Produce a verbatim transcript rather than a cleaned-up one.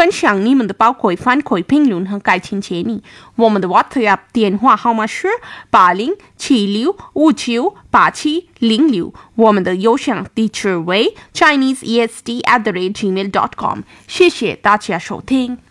分享你们的宝贵反馈、评论和改进建议。我们的 WhatsApp 电话号码是八零七六五九八七零六，我们的邮箱地址为 chinese e s t at the rate gmail dot com。谢谢大家收听。